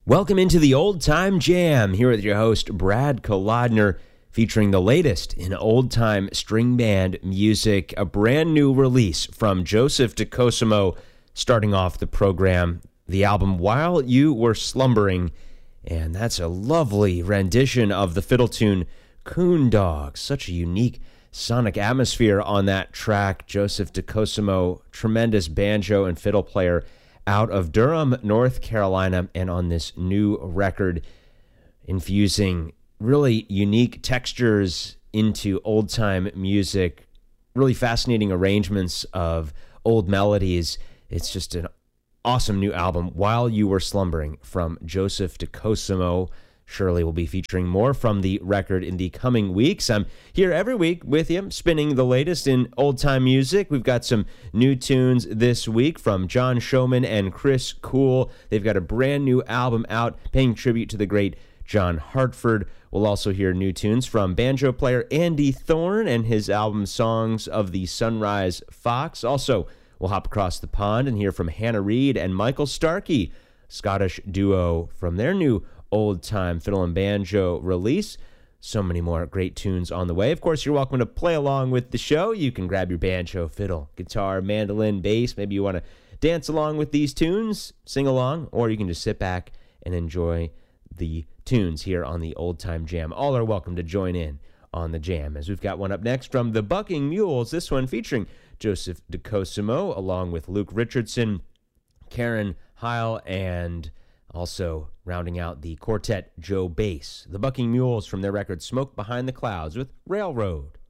Welcome into the Old Time Jam here with your host, Brad Kolodner, featuring the latest in old-time string band music, a brand new release from Joseph DeCosimo, starting off the program, the album While You Were Slumbering, and that's a lovely rendition of the fiddle tune Coon Dog. Such a unique sonic atmosphere on that track. Joseph DeCosimo, tremendous banjo and fiddle player out of Durham, North Carolina, and on this new record, infusing really unique textures into old-time music, really fascinating arrangements of old melodies. It's just an awesome new album, While You Were Slumbering, from Joseph DeCosimo. Surely we'll be featuring more from the record in the coming weeks. I'm here every week with you, spinning the latest in old-time music. We've got some new tunes this week from John Schoeman and Chris Kuhl. They've got a brand new album out paying tribute to the great John Hartford. We'll also hear new tunes from banjo player Andy Thorne and his album Songs of the Sunrise Fox. Also, we'll hop across the pond and hear from Hannah Reid and Michael Starkey, Scottish duo, from their new old-time fiddle and banjo release. So many more great tunes on the way. Of course, you're welcome to play along with the show. You can grab your banjo, fiddle, guitar, mandolin, bass. Maybe you want to dance along with these tunes, sing along, or you can just sit back and enjoy the tunes here on the Old Time Jam. All are welcome to join in on the jam, as we've got one up next from the Bucking Mules, this one featuring Joseph DeCosimo, along with Luke Richardson, Karen Heil, and also rounding out the quartet, Joe Bass. The Bucking Mules from their record Smoke Behind the Clouds with Railroad.